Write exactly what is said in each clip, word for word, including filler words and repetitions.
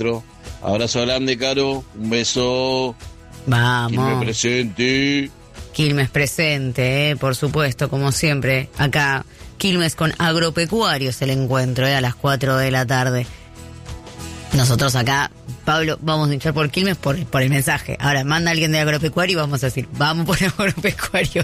cuatro. Abrazo grande, Caro. Un beso. Vamos. Quilmes presente. Quilmes presente, eh, por supuesto, como siempre. Acá, Quilmes con Agropecuarios el encuentro, eh, a las cuatro de la tarde. Nosotros acá, Pablo, vamos a hinchar por Quilmes por, por el mensaje. Ahora, manda alguien de Agropecuario y vamos a decir, vamos por Agropecuario.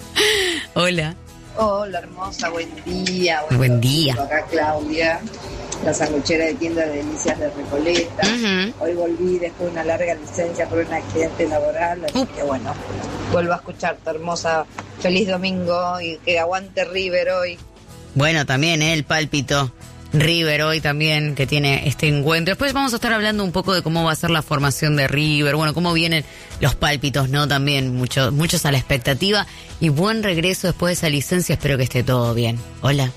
Hola. Hola, hermosa, buen día. Buen, buen día. Acá Claudia, la sanguchera de tienda de Delicias de Recoleta. Uh-huh. Hoy volví después de una larga licencia por un accidente laboral, así uh. que bueno, vuelvo a escucharte, hermosa. Feliz domingo y que aguante River hoy. Bueno, también, ¿eh? El pálpito. River hoy también, que tiene este encuentro. Después vamos a estar hablando un poco de cómo va a ser la formación de River, bueno, cómo vienen los pálpitos, ¿no? También muchos muchos a la expectativa y buen regreso después de esa licencia, espero que esté todo bien. Hola.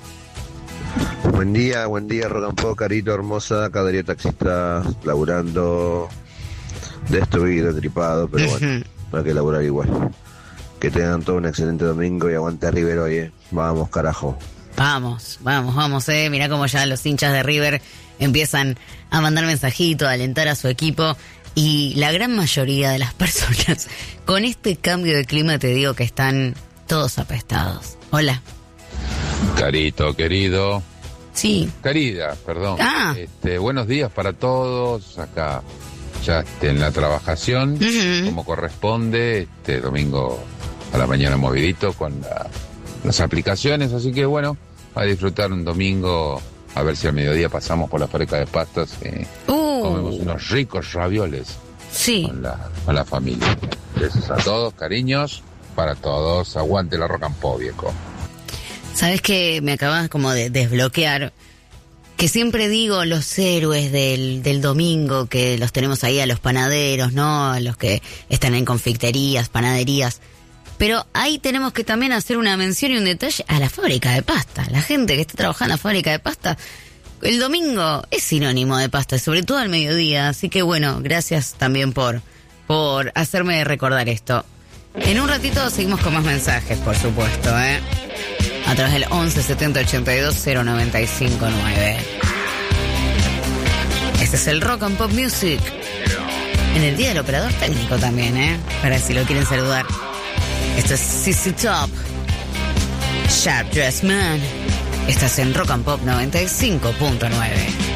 Buen día, buen día, Rock and Pop, Carito, hermosa, acá Darío Taxista, laburando, destruido, tripado, pero bueno, hay que laburar igual. Que tengan todo un excelente domingo y aguante River hoy, ¿eh? Vamos, carajo. Vamos, vamos, vamos, eh. Mirá cómo ya los hinchas de River empiezan a mandar mensajitos, a alentar a su equipo. Y la gran mayoría de las personas, con este cambio de clima, te digo que están todos apestados. Hola. Carito, querido. Sí. Querida, perdón. Ah. Este, buenos días para todos. Acá ya este, en la trabajación, uh-huh. como corresponde. Este domingo a la mañana movidito con la, las aplicaciones. Así que bueno, a disfrutar un domingo, a ver si al mediodía pasamos por la fábrica de pastas y uh. comemos unos ricos ravioles sí. con la, con la familia. Besos a todos, cariños, para todos. Aguante la Rock and Pop, viejo. Sabes que me acabas como de desbloquear, que siempre digo los héroes del, del domingo, que los tenemos ahí a los panaderos, ¿no? A los que están en confiterías, panaderías. Pero ahí tenemos que también hacer una mención y un detalle a la fábrica de pasta. La gente que está trabajando en la fábrica de pasta, el domingo es sinónimo de pasta, sobre todo al mediodía. Así que bueno, gracias también por, por hacerme recordar esto. En un ratito seguimos con más mensajes, por supuesto, ¿eh? A través del once setenta ochenta y dos cero noventa y cinco nueve. Este es el Rock and Pop Music. En el día del operador técnico también, ¿eh? Para si lo quieren saludar. Esto es C C Top, Sharp Dressed Man. Estás en Rock and Pop noventa y cinco punto nueve.